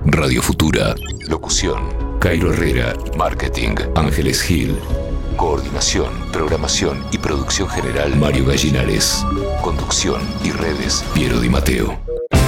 Radio Futura. Locución: Cairo Herrera. Marketing: Ángeles Gil. Coordinación, programación y producción general: Mario Gallinares. Conducción y redes: Piero Di Matteo.